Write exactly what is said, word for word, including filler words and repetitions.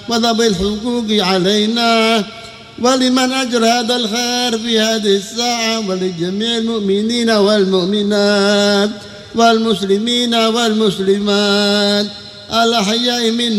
وذوي الحقوق علينا، ولمن أجرى هذا الخير في هذه الساعة، ولجميع المؤمنين والمؤمنات والمسلمين والمسلمات الأحياء منهم